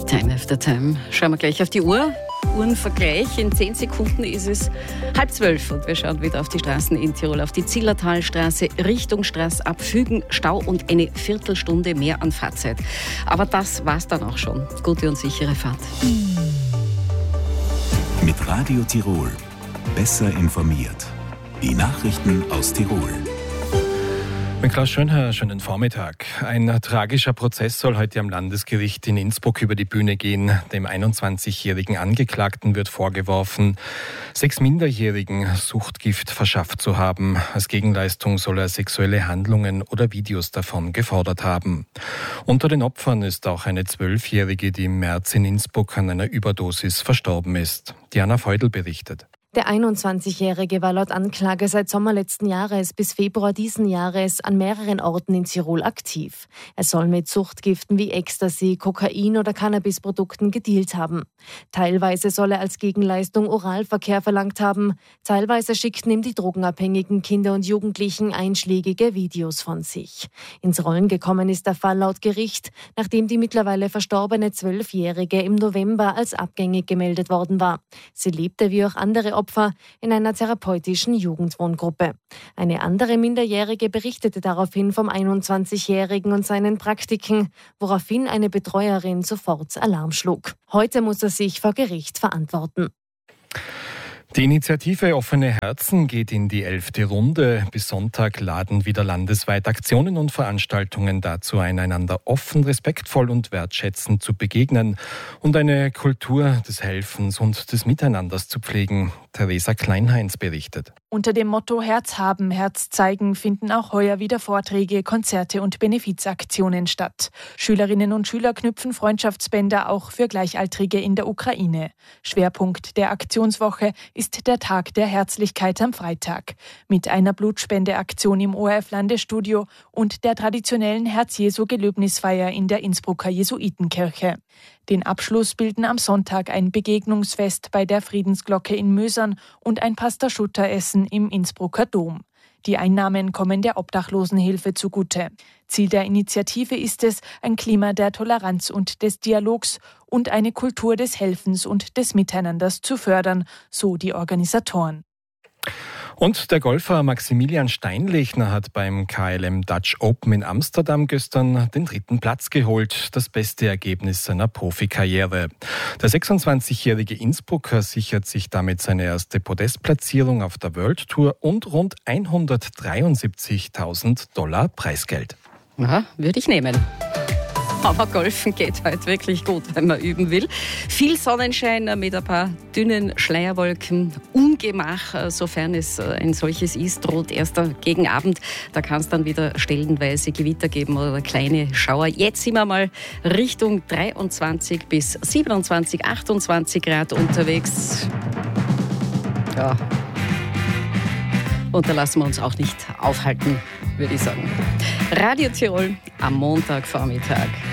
Time after Time. Schauen wir gleich auf die Uhr. Uhrenvergleich. In 10 Sekunden ist es 11:30 und wir schauen wieder auf die Straßen in Tirol. Auf die Zillertalstraße Richtung Straßab Fügen, Stau und eine Viertelstunde mehr an Fahrzeit. Aber das war's dann auch schon. Gute und sichere Fahrt. Mit Radio Tirol. Besser informiert. Die Nachrichten aus Tirol. Mit Klaus Schönherr, schönen Vormittag. Ein tragischer Prozess soll heute am Landesgericht in Innsbruck über die Bühne gehen. Dem 21-jährigen Angeklagten wird vorgeworfen, 6 Minderjährigen Suchtgift verschafft zu haben. Als Gegenleistung soll er sexuelle Handlungen oder Videos davon gefordert haben. Unter den Opfern ist auch eine 12-jährige, die im März in Innsbruck an einer Überdosis verstorben ist. Diana Feudel berichtet. Der 21-Jährige war laut Anklage seit Sommer letzten Jahres bis Februar diesen Jahres an mehreren Orten in Tirol aktiv. Er soll mit Suchtgiften wie Ecstasy, Kokain oder Cannabisprodukten gedealt haben. Teilweise soll er als Gegenleistung Oralverkehr verlangt haben. Teilweise schickten ihm die drogenabhängigen Kinder und Jugendlichen einschlägige Videos von sich. Ins Rollen gekommen ist der Fall laut Gericht, nachdem die mittlerweile verstorbene 12-Jährige im November als abgängig gemeldet worden war. Sie lebte wie auch andere Opfer in einer therapeutischen Jugendwohngruppe. Eine andere Minderjährige berichtete daraufhin vom 21-Jährigen und seinen Praktiken, woraufhin eine Betreuerin sofort Alarm schlug. Heute muss er sich vor Gericht verantworten. Die Initiative Offene Herzen geht in die 11. Runde. Bis Sonntag laden wieder landesweit Aktionen und Veranstaltungen dazu ein, einander offen, respektvoll und wertschätzend zu begegnen und eine Kultur des Helfens und des Miteinanders zu pflegen. Theresa Kleinheinz berichtet. Unter dem Motto Herz haben, Herz zeigen finden auch heuer wieder Vorträge, Konzerte und Benefizaktionen statt. Schülerinnen und Schüler knüpfen Freundschaftsbänder auch für Gleichaltrige in der Ukraine. Schwerpunkt der Aktionswoche ist der Tag der Herzlichkeit am Freitag. Mit einer Blutspendeaktion im ORF-Landesstudio und der traditionellen Herz-Jesu-Gelöbnisfeier in der Innsbrucker Jesuitenkirche. Den Abschluss bilden am Sonntag ein Begegnungsfest bei der Friedensglocke in Mösern und ein Pasta-Schutter-Essen im Innsbrucker Dom. Die Einnahmen kommen der Obdachlosenhilfe zugute. Ziel der Initiative ist es, ein Klima der Toleranz und des Dialogs und eine Kultur des Helfens und des Miteinanders zu fördern, so die Organisatoren. Und der Golfer Maximilian Steinlechner hat beim KLM Dutch Open in Amsterdam gestern den 3. Platz geholt, das beste Ergebnis seiner Profikarriere. Der 26-jährige Innsbrucker sichert sich damit seine erste Podestplatzierung auf der World Tour und rund $173.000 Preisgeld. Ja, würde ich nehmen. Aber Golfen geht heute wirklich gut, wenn man üben will. Viel Sonnenschein mit ein paar dünnen Schleierwolken. Ungemach, sofern es ein solches ist, droht erster gegen Abend. Da kann es dann wieder stellenweise Gewitter geben oder kleine Schauer. Jetzt sind wir mal Richtung 23 bis 27, 28 Grad unterwegs. Ja. Und da lassen wir uns auch nicht aufhalten, würde ich sagen. Radio Tirol am Montagvormittag.